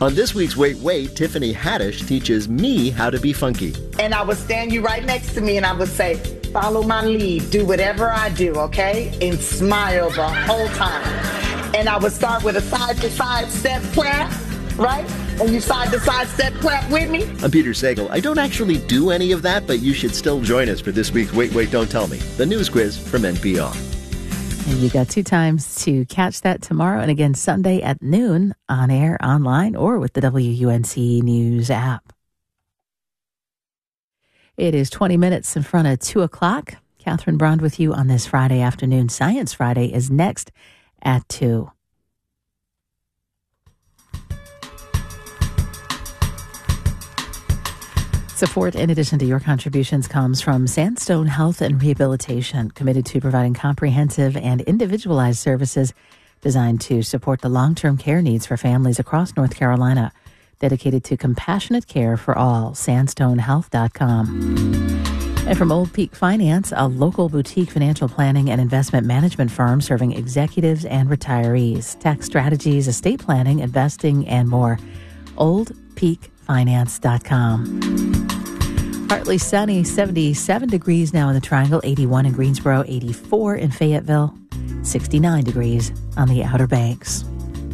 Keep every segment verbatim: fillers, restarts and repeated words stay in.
On this week's Wait, Wait, Tiffany Haddish teaches me how to be funky. And I would stand you right next to me and I would say, follow my lead, do whatever I do, okay? And smile the whole time. And I would start with a side-to-side step clap, right? And you side-to-side step clap with me. I'm Peter Sagal. I don't actually do any of that, but you should still join us for this week's Wait, Wait, Don't Tell Me, the news quiz from N P R. And you got two times to catch that tomorrow and again Sunday at noon on air, online, or with the W U N C News app. It is twenty minutes in front of two o'clock. Catherine Brond with you on this Friday afternoon. Science Friday is next at two. Support, in addition to your contributions, comes from Sandstone Health and Rehabilitation, committed to providing comprehensive and individualized services designed to support the long-term care needs for families across North Carolina. Dedicated to compassionate care for all, sandstone health dot com. And from Old Peak Finance, a local boutique financial planning and investment management firm serving executives and retirees, tax strategies, estate planning, investing, and more. old peak finance dot com. Partly sunny, seventy-seven degrees now in the Triangle, eighty-one in Greensboro, eighty-four in Fayetteville, sixty-nine degrees on the Outer Banks.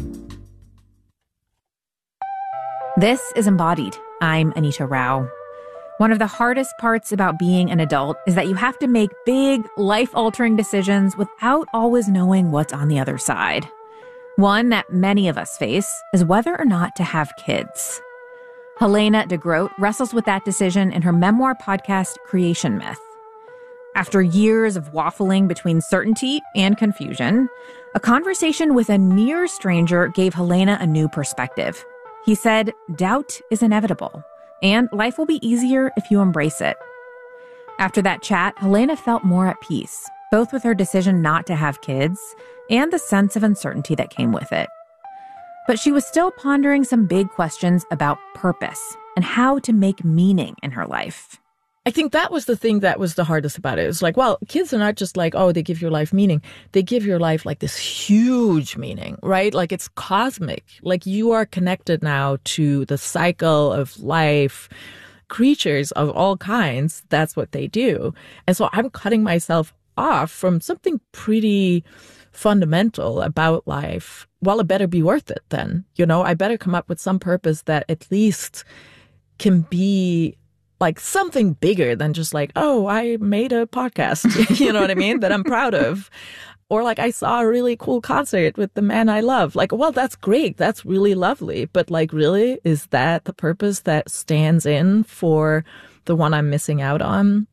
This is Embodied. I'm Anita Rao. One of the hardest parts about being an adult is that you have to make big, life-altering decisions without always knowing what's on the other side. One that many of us face is whether or not to have kids. Helena de Groot wrestles with that decision in her memoir podcast, Creation Myth. After years of waffling between certainty and confusion, a conversation with a near stranger gave Helena a new perspective. He said, doubt is inevitable, and life will be easier if you embrace it. After that chat, Helena felt more at peace, both with her decision not to have kids and the sense of uncertainty that came with it. But she was still pondering some big questions about purpose and how to make meaning in her life. I think that was the thing that was the hardest about it. It's like, well, kids are not just like, oh, they give your life meaning. They give your life like this huge meaning, right? Like it's cosmic. Like you are connected now to the cycle of life, creatures of all kinds. That's what they do. And so I'm cutting myself off from something pretty fundamental about life. Well, it better be worth it then. You know, I better come up with some purpose that at least can be like something bigger than just like, oh, I made a podcast, you know what I mean, that I'm proud of. Or like I saw a really cool concert with the man I love. Like, well, that's great. That's really lovely. But like, really, is that the purpose that stands in for the one I'm missing out on?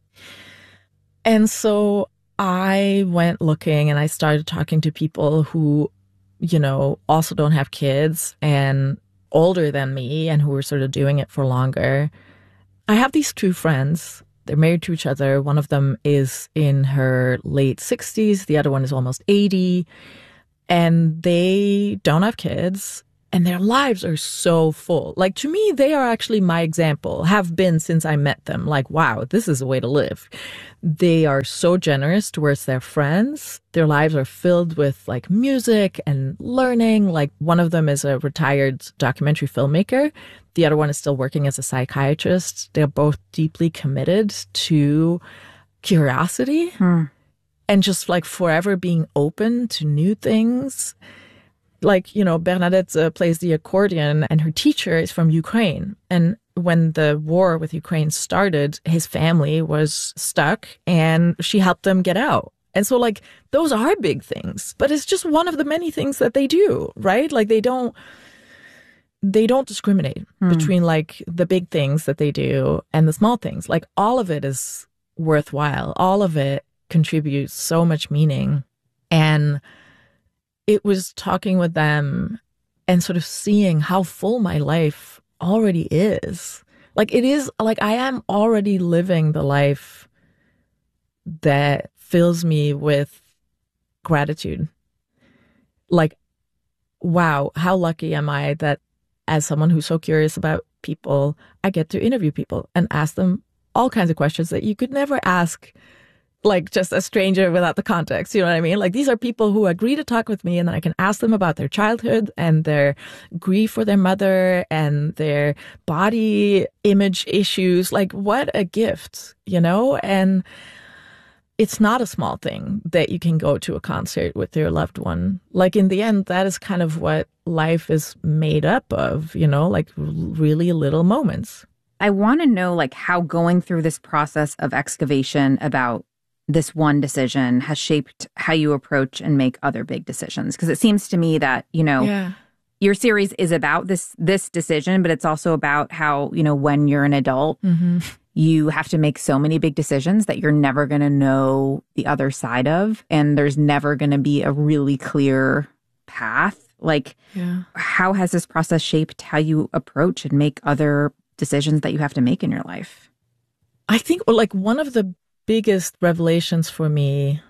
And so I went looking and I started talking to people who, you know, also don't have kids and older than me and who are sort of doing it for longer. I have these two friends. They're married to each other. One of them is in her late sixties. The other one is almost eighty. And they don't have kids. And their lives are so full. Like, to me, they are actually my example, have been since I met them. Like, wow, this is a way to live. They are so generous towards their friends. Their lives are filled with, like, music and learning. Like, one of them is a retired documentary filmmaker. The other one is still working as a psychiatrist. They're both deeply committed to curiosity hmm. and just, like, forever being open to new things. Like, you know, Bernadette uh, plays the accordion and her teacher is from Ukraine. And when the war with Ukraine started, his family was stuck and she helped them get out. And so, like, those are big things, but it's just one of the many things that they do, right? Like, they don't, they don't discriminate mm. between, like, the big things that they do and the small things. Like, all of it is worthwhile. All of it contributes so much meaning. And it was talking with them and sort of seeing how full my life already is. Like, it is, like, I am already living the life that fills me with gratitude. Like, wow, how lucky am I that as someone who's so curious about people, I get to interview people and ask them all kinds of questions that you could never ask like just a stranger without the context. You know what I mean? Like these are people who agree to talk with me, and then I can ask them about their childhood and their grief for their mother and their body image issues. Like what a gift, you know? And it's not a small thing that you can go to a concert with your loved one. Like in the end, that is kind of what life is made up of, you know, like really little moments. I want to know like how going through this process of excavation about this one decision has shaped how you approach and make other big decisions. Because it seems to me that, you know, yeah. your series is about this this decision, but it's also about how, you know, when you're an adult, mm-hmm. you have to make so many big decisions that you're never going to know the other side of. And there's never going to be a really clear path. Like, yeah. how has this process shaped how you approach and make other decisions that you have to make in your life? I think like one of the biggest revelations for me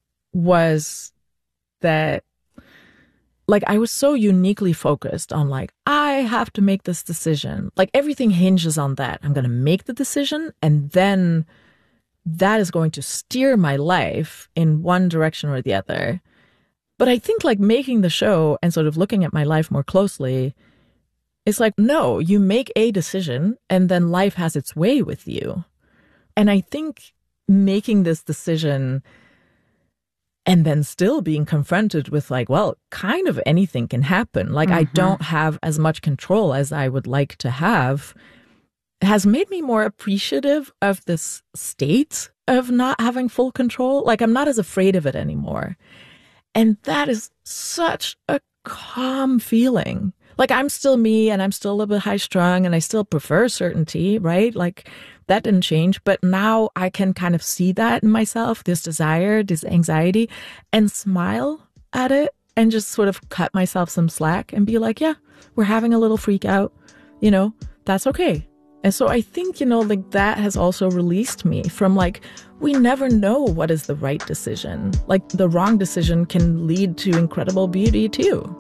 was that like I was so uniquely focused on like, I have to make this decision. Like everything hinges on that. I'm going to make the decision, and then that is going to steer my life in one direction or the other. But I think like making the show and sort of looking at my life more closely, it's like, no, you make a decision and then life has its way with you. And I think making this decision and then still being confronted with like, well, kind of anything can happen. Like mm-hmm. I don't have as much control as I would like to have, has made me more appreciative of this state of not having full control. Like I'm not as afraid of it anymore. And that is such a calm feeling. Like I'm still me, and I'm still a little bit high strung, and I still prefer certainty, right? Like that didn't change. But now I can kind of see that in myself, this desire, this anxiety, and smile at it and just sort of cut myself some slack and be like, yeah, we're having a little freak out, you know, that's okay. And so I think, you know, like that has also released me from like, we never know what is the right decision. Like the wrong decision can lead to incredible beauty too.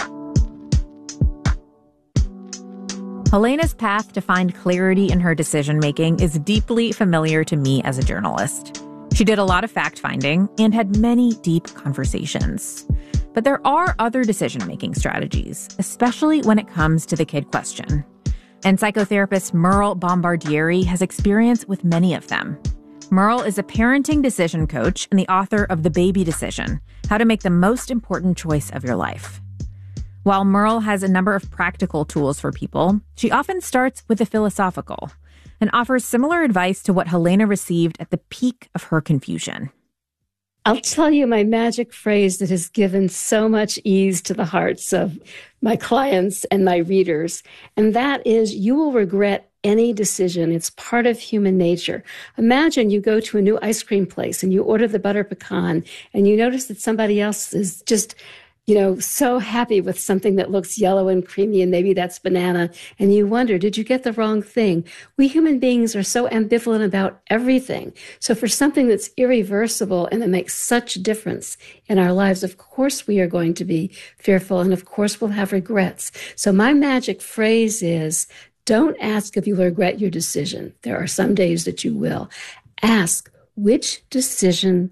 Helena's path to find clarity in her decision-making is deeply familiar to me as a journalist. She did a lot of fact-finding and had many deep conversations. But there are other decision-making strategies, especially when it comes to the kid question. And psychotherapist Merle Bombardieri has experience with many of them. Merle is a parenting decision coach and the author of The Baby Decision, How to Make the Most Important Choice of Your Life. While Merle has a number of practical tools for people, she often starts with the philosophical and offers similar advice to what Helena received at the peak of her confusion. I'll tell you my magic phrase that has given so much ease to the hearts of my clients and my readers, and that is, you will regret any decision. It's part of human nature. Imagine you go to a new ice cream place and you order the butter pecan, and you notice that somebody else is just you know, so happy with something that looks yellow and creamy, and maybe that's banana, and you wonder, did you get the wrong thing? We human beings are so ambivalent about everything. So for something that's irreversible and that makes such a difference in our lives, of course we are going to be fearful, and of course we'll have regrets. So my magic phrase is, don't ask if you regret your decision. There are some days that you will. Ask, which decision